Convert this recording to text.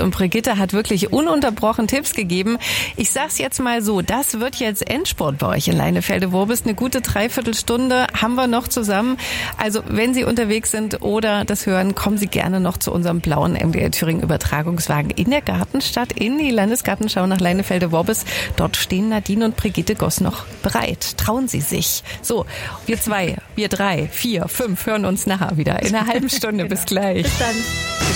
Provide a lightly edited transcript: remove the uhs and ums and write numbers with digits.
und Brigitte hat wirklich ununterbrochen Tipps gegeben. Ich sag's jetzt mal so, das wird jetzt Endspurt bei euch in Leinefelde-Worbis. Eine gute Dreiviertelstunde haben wir noch zusammen. Also wenn Sie unterwegs sind oder das hören, kommen Sie gerne noch zu unserem blauen MDR Thüringen Übertragungswagen in der Gartenstadt in die Landesgartenschau nach Leinefelde-Worbis. Dort stehen Nadine und Brigitte Goss noch bereit. Trauen Sie sich. So, wir 2, wir 3, 4, 5 hören uns nachher wieder in einer halben Stunde. Bis gleich. Bis dann.